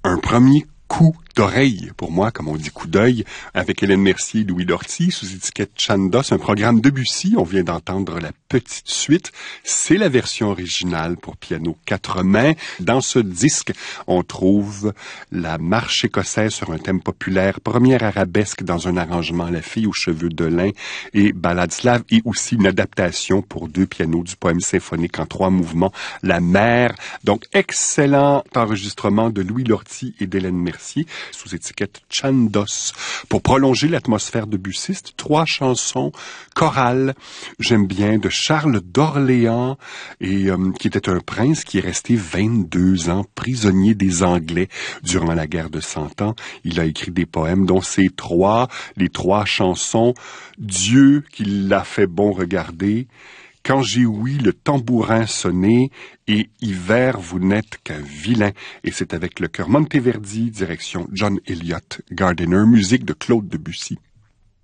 Un premier coup d'oreille, pour moi, comme on dit coup d'œil, avec Hélène Mercier et Louis Lortie, sous étiquette Chandos, un programme Debussy. On vient d'entendre la petite suite. C'est la version originale pour piano 4 mains. Dans ce disque, on trouve la marche écossaise sur un thème populaire, première arabesque dans un arrangement La fille aux cheveux de lin et ballade slave, et aussi une adaptation pour 2 pianos du poème symphonique en 3 mouvements, La mer. Donc, excellent enregistrement de Louis Lortie et d'Hélène Mercier, sous étiquette Chandos. Pour prolonger l'atmosphère de Bussiste, 3 chansons chorales. J'aime bien de Charles d'Orléans, et qui était un prince qui est resté 22 ans prisonnier des Anglais durant la guerre de 100 ans. Il a écrit des poèmes, dont les 3 chansons. Dieu qui l'a fait bon regarder, Quand j'ai ouï le tambourin sonner, et Hiver, vous n'êtes qu'un vilain. Et c'est avec le chœur Monteverdi, direction John Eliot Gardiner, musique de Claude Debussy.